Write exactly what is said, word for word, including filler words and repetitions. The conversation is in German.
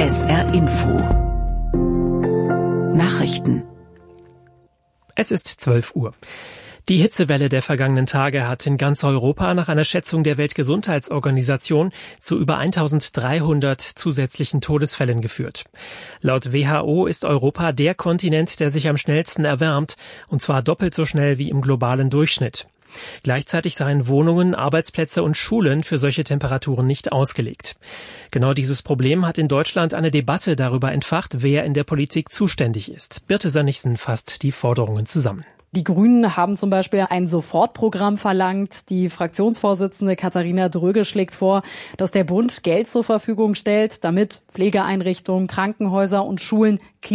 S R Info. Nachrichten. Es ist zwölf Uhr. Die Hitzewelle der vergangenen Tage hat in ganz Europa nach einer Schätzung der Weltgesundheitsorganisation zu über eintausenddreihundert zusätzlichen Todesfällen geführt. Laut W H O ist Europa der Kontinent, der sich am schnellsten erwärmt, und zwar doppelt so schnell wie im globalen Durchschnitt. Gleichzeitig seien Wohnungen, Arbeitsplätze und Schulen für solche Temperaturen nicht ausgelegt. Genau dieses Problem hat in Deutschland eine Debatte darüber entfacht, wer in der Politik zuständig ist. Birte Sönnigsen fasst die Forderungen zusammen. Die Grünen haben zum Beispiel ein Sofortprogramm verlangt. Die Fraktionsvorsitzende Katharina Dröge schlägt vor, dass der Bund Geld zur Verfügung stellt, damit Pflegeeinrichtungen, Krankenhäuser und Schulen